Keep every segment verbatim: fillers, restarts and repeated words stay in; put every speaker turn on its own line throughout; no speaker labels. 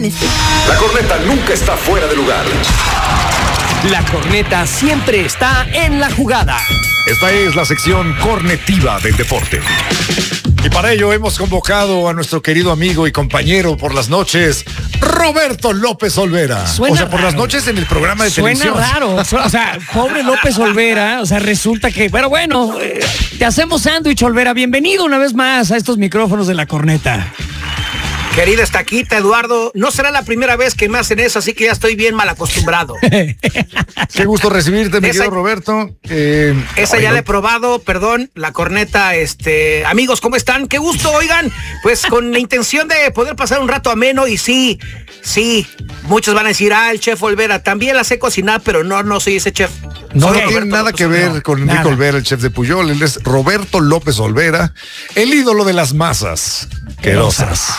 ustedes.
La corneta nunca está fuera de lugar.
La corneta siempre está en la jugada.
Esta es la sección cornetiva del deporte. Y para ello hemos convocado a nuestro querido amigo y compañero por las noches, Roberto López Olvera.
Suena
o sea, por
raro.
las noches en el programa de
Suena
televisión.
raro. O sea, pobre López Olvera. O sea, resulta que... Pero bueno, eh, te hacemos sándwich, Olvera. Bienvenido una vez más a estos micrófonos de la corneta.
Querida Estaquita, Eduardo, no será la primera vez que me hacen eso, así que ya estoy bien mal acostumbrado.
Qué gusto recibirte, mi
Esa-
querido Roberto. Eh,
Esa
oye,
ya
no-
la he probado, perdón, la corneta, este, amigos, ¿cómo están? Qué gusto, oigan, pues con la intención de poder pasar un rato ameno y sí, sí, muchos van a decir, ah, el chef Olvera, también la sé cocinar, pero no, no soy ese chef.
No,
Soy
no
Roberto
tiene nada
López
que
Olvera.
ver con Enrique
Nada.
Olvera, el chef de Puyol. Él es Roberto López Olvera, el ídolo de las masas querosas.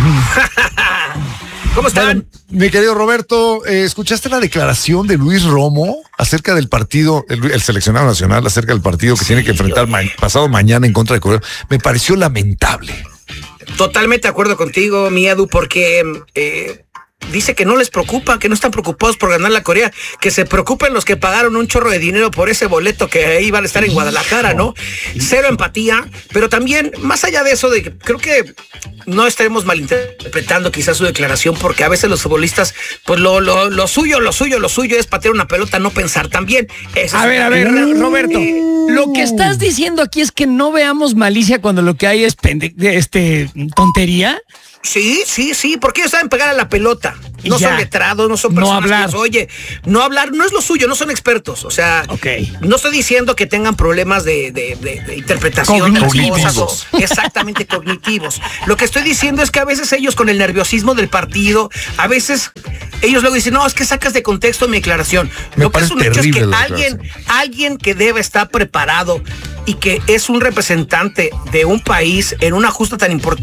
¿Cómo están?
Mi querido Roberto, eh, ¿escuchaste la declaración de Luis Romo acerca del partido, el, el seleccionado nacional, acerca del partido que tiene que enfrentar ma- pasado mañana en contra de Corea? Me pareció lamentable.
Totalmente de acuerdo contigo, mi Edu, porque eh, dice que no les preocupa, que no están preocupados por ganar la Corea, que se preocupen los que pagaron un chorro de dinero por ese boleto que ahí van a estar en Guadalajara, ¿no? Cero empatía, pero también, más allá de eso, de que creo que no estaremos malinterpretando quizás su declaración, porque a veces los futbolistas, pues lo, lo, lo suyo, lo suyo, lo suyo es patear una pelota, no pensar también. Eso
A
es-
ver, a ver, Roberto. Lo que estás diciendo aquí es que no veamos malicia cuando lo que hay es pende este, tontería.
Sí, sí, sí, porque ellos saben pegar a la pelota.
Y
No
ya.
son letrados, no son
No
personas
hablar.
que, oye, no hablar no es lo suyo, no son expertos. O sea,
Ok.
no estoy diciendo que tengan problemas de, de- de- de interpretación de las
Cognitivos.
cosas, o- exactamente cognitivos. Lo que estoy diciendo es que a veces ellos con el nerviosismo del partido, a veces ellos luego dicen, no, es que sacas de contexto mi declaración.
Me
Lo que es
parece
un hecho es
terrible
que
la
alguien,
declaración.
alguien que debe estar preparado y que es un representante de un país en una justa tan importante